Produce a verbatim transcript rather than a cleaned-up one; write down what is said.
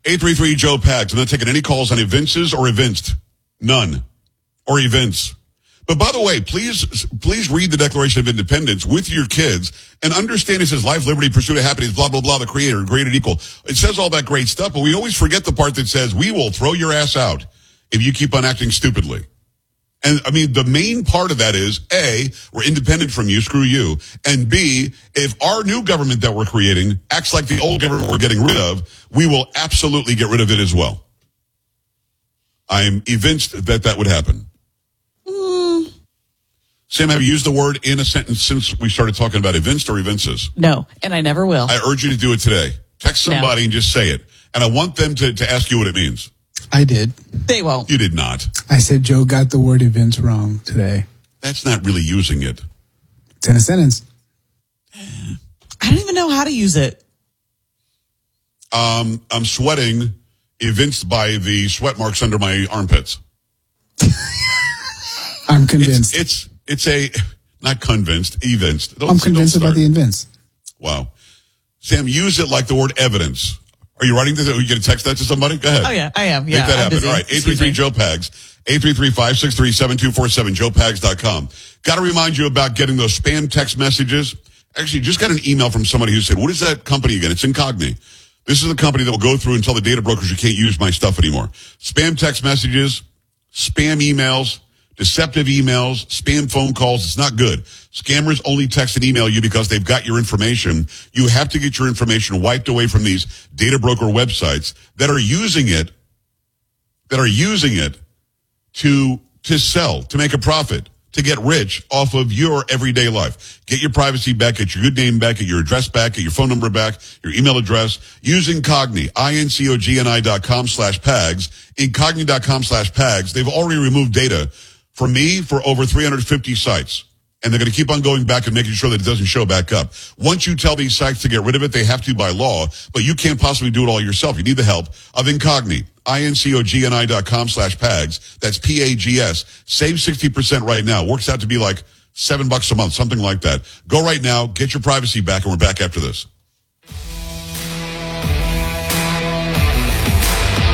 eight three three Joe Pags. I'm not taking any calls on evinces or evinced. None. Or events. But by the way, please, please read the Declaration of Independence with your kids and understand it says life, liberty, pursuit of happiness, blah, blah, blah, the creator, created equal. It says all that great stuff, but we always forget the part that says we will throw your ass out if you keep on acting stupidly. And I mean, the main part of that is A, we're independent from you, screw you. And B, if our new government that we're creating acts like the old government we're getting rid of, we will absolutely get rid of it as well. I'm evinced that that would happen. Mm. Sam, have you used the word in a sentence since we started talking about evinced or evinces? No, and I never will. I urge you to do it today. Text somebody No. and just say it. And I want them to, to ask you what it means. I did. They won't. You did not. I said Joe got the word events wrong today. That's not really using it. It's in a sentence. I don't even know how to use it. Um, I'm sweating, evinced by the sweat marks under my armpits. I'm convinced. It's, it's, it's a, not convinced, evinced. Don't, I'm convinced don't about start. the events. Wow. Sam, use it like the word evidence. Are you writing this? Are you going to text that to somebody? Go ahead. Oh, yeah, I am. Yeah, Make that I'm happen. busy. All right, eight three three Joe Pags, eight three three, five six three, seven two four seven, joe pags dot com. Got to remind you about getting those spam text messages. Actually, just got an email from somebody who said, what is that company again? It's Incogni. This is the company that will go through and tell the data brokers you can't use my stuff anymore. Spam text messages, spam emails, deceptive emails, spam phone calls. It's not good. Scammers only text and email you because they've got your information. You have to get your information wiped away from these data broker websites that are using it, that are using it to, to sell, to make a profit, to get rich off of your everyday life. Get your privacy back, get your good name back, get your address back, get your phone number back, your email address. Use Incogni, I-N-C-O-G-N-I dot com slash Pags, Incogni dot com slash Pags. They've already removed data from me for over three hundred fifty sites. And they're going to keep on going back and making sure that it doesn't show back up. Once you tell these sites to get rid of it, they have to by law, but you can't possibly do it all yourself. You need the help of Incogni, I-N-C-O-G-N-I dot com slash Pags. That's P A G S. Save sixty percent right now. Works out to be like seven bucks a month, something like that. Go right now, get your privacy back, and we're back after this.